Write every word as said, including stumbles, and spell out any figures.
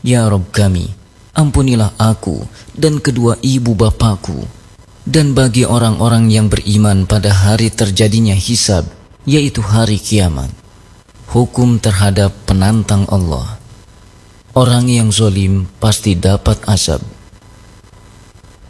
Ya Rabb kami, ampunilah aku dan kedua ibu bapakku, dan bagi orang-orang yang beriman pada hari terjadinya hisab, yaitu hari kiamat. Hukum terhadap penantang Allah. Orang yang zalim pasti dapat azab.